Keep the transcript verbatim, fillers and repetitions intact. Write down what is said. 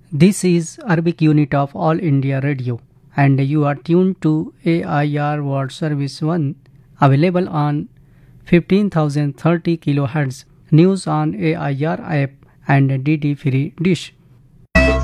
This is Arabic unit of All India Radio and you are tuned to A I R World Service one available on fifteen thousand thirty kilohertz, news on A I R app and D D Free Dish.